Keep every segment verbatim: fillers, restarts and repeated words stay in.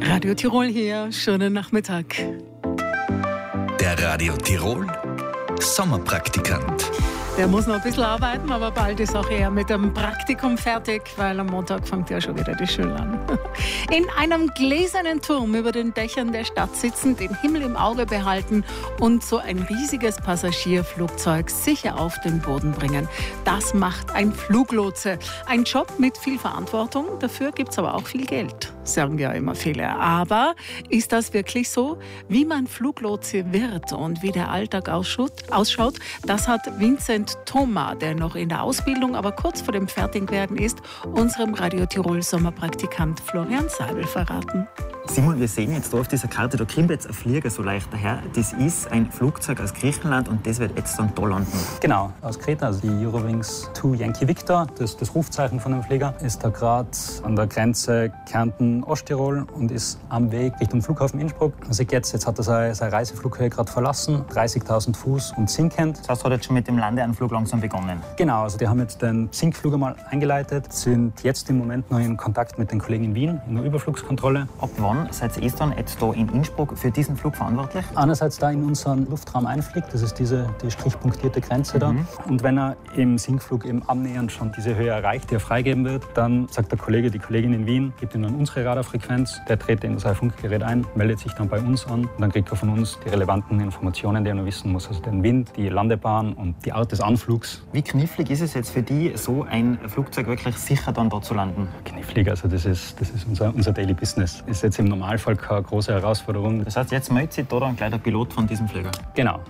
Radio Tirol hier, schönen Nachmittag. Der Radio Tirol Sommerpraktikant. Der muss noch ein bisschen arbeiten, aber bald ist auch er mit dem Praktikum fertig, weil am Montag fängt ja schon wieder die Schule an. In einem gläsernen Turm über den Dächern der Stadt sitzen, den Himmel im Auge behalten und so ein riesiges Passagierflugzeug sicher auf den Boden bringen. Das macht ein Fluglotse. Ein Job mit viel Verantwortung, dafür gibt es aber auch viel Geld, sagen ja immer viele. Aber ist das wirklich so? Wie man Fluglotse wird und wie der Alltag ausschaut, das hat Vincent Thoma, der noch in der Ausbildung, aber kurz vor dem Fertigwerden ist, unserem Radio Tirol Sommerpraktikant Florian Seibel verraten. Simon, wir sehen jetzt hier auf dieser Karte, da kommt jetzt ein Flieger so leicht daher. Das ist ein Flugzeug aus Griechenland und das wird jetzt dann da landen. Genau, aus Kreta, also die Eurowings zwei Yankee Victor, das, das Rufzeichen von dem Flieger, ist da gerade an der Grenze Kärnten-Osttirol und ist am Weg Richtung Flughafen Innsbruck. Man sieht jetzt, jetzt hat er seine, seine Reiseflughöhe gerade verlassen, dreißigtausend Fuß und sinkend. Das heißt, hat jetzt schon mit dem Landeanflug langsam begonnen? Genau, also die haben jetzt den Sinkflug einmal eingeleitet, sind jetzt im Moment noch in Kontakt mit den Kollegen in Wien, in der Überflugskontrolle. Ab wann seid ihr dann jetzt hier in Innsbruck für diesen Flug verantwortlich? Einerseits da in unseren Luftraum einfliegt, das ist diese die strichpunktierte Grenze da. Mhm. Und wenn er im Sinkflug eben annähernd schon diese Höhe erreicht, die er freigeben wird, dann sagt der Kollege, die Kollegin in Wien, gibt ihm dann unsere Radarfrequenz, der dreht in sein Funkgerät ein, meldet sich dann bei uns an und dann kriegt er von uns die relevanten Informationen, die er noch wissen muss, also den Wind, die Landebahn und die Art des Anflugs. Wie knifflig ist es jetzt für die, so ein Flugzeug wirklich sicher dann dort zu landen? Knifflig, also das ist, das ist unser, unser Daily Business. Ist jetzt im Normalfall keine große Herausforderung. Das heißt, jetzt meldet sich da dann gleich der Pilot von diesem Flieger? Genau.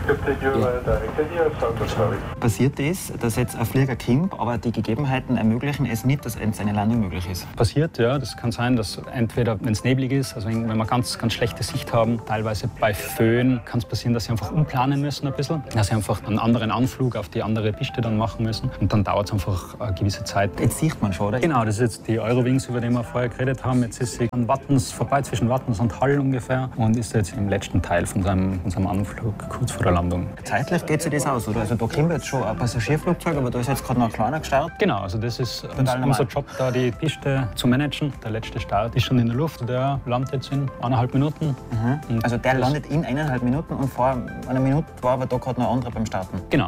Passiert es, dass jetzt ein Flieger kommt, aber die Gegebenheiten ermöglichen es nicht, dass eine Landung möglich ist? Passiert, ja. Das kann sein, dass entweder, wenn es neblig ist, also wenn, wenn wir ganz, ganz schlechte Sicht haben, teilweise bei Föhn kann es passieren, dass sie einfach umplanen müssen ein bisschen. Dass sie einfach einen anderen Anflug auf die andere Piste dann machen müssen. Und dann dauert es einfach eine gewisse Zeit. Jetzt sieht man schon, oder? Genau, das ist jetzt die Eurowings, über die wir vorher geredet haben. Jetzt ist sie an Wattens vorbei, zwischen Wattens und Hall ungefähr. Und ist jetzt im letzten Teil von seinem, von seinem Anflug, kurz vor der Landung. Zeitlich geht sich das aus, oder? Also da kommt jetzt schon ein Passagierflugzeug, aber da ist jetzt gerade noch ein kleiner gestartet. Genau, also das ist uns, unser Job, da die Piste zu managen. Der letzte Start ist schon in der Luft, der landet jetzt in eineinhalb Minuten. Mhm. Also der landet in eineinhalb Minuten und vor einer Minute war aber da gerade noch andere beim Starten. Genau.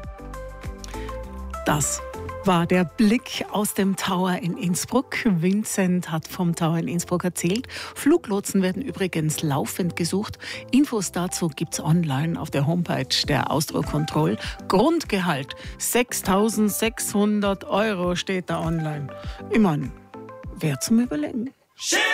Das war der Blick aus dem Tower in Innsbruck. Vincent hat vom Tower in Innsbruck erzählt. Fluglotsen werden übrigens laufend gesucht. Infos dazu gibt's online auf der Homepage der Ausdruckkontroll. Grundgehalt sechstausendsechshundert Euro steht da online. Immerhin, wer zum Überlegen.